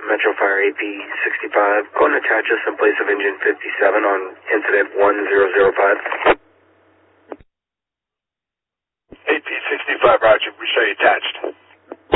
Metro Fire AP65. Go and attach us in place of engine 57 on incident 1005. AP65, roger. We show you attached.